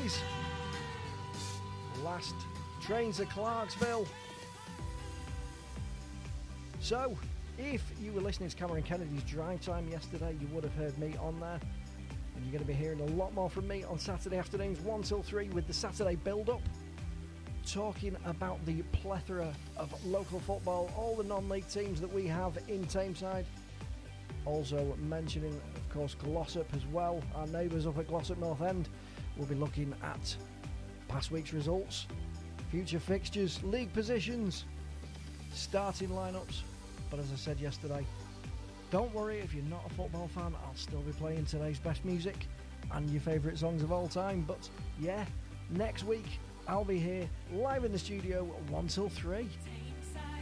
Kennedys. Last train to Clarksville. So, if you were listening to Cameron Kennedy's Drive Time yesterday, you would have heard me on there. And you're going to be hearing a lot more from me on Saturday afternoons 1 till 3 with the Saturday build-up, talking about the plethora of local football, all the non-league teams that we have in Tameside. Also mentioning, of course, Glossop as well. Our neighbours up at Glossop North End. We'll be looking at past week's results, future fixtures, league positions, starting lineups. But as I said yesterday, don't worry if you're not a football fan, I'll still be playing today's best music and your favourite songs of all time. But yeah, next week I'll be here live in the studio 1 till 3.